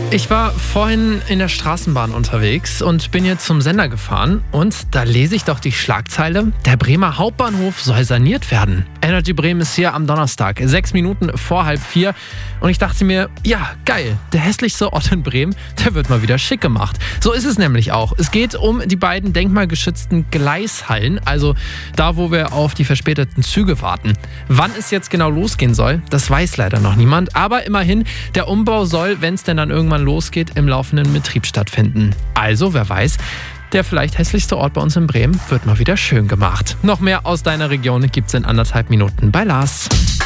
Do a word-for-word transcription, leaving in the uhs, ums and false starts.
Ich war vorhin in der Straßenbahn unterwegs und bin jetzt zum Sender gefahren und da lese ich doch die Schlagzeile: Der Bremer Hauptbahnhof soll saniert werden. Energy Bremen ist hier am Donnerstag, sechs Minuten vor halb vier und ich dachte mir, ja, geil, der hässlichste Ort in Bremen, der wird mal wieder schick gemacht. So ist es nämlich auch. Es geht um die beiden denkmalgeschützten Gleishallen, also da, wo wir auf die verspäteten Züge warten. Wann es jetzt genau losgehen soll, das weiß leider noch niemand, aber immerhin, der Umbau soll, wenn es denn dann irgendwann losgeht, im laufenden Betrieb stattfinden. Also, wer weiß, der vielleicht hässlichste Ort bei uns in Bremen wird mal wieder schön gemacht. Noch mehr aus deiner Region gibt's in anderthalb Minuten bei Lars.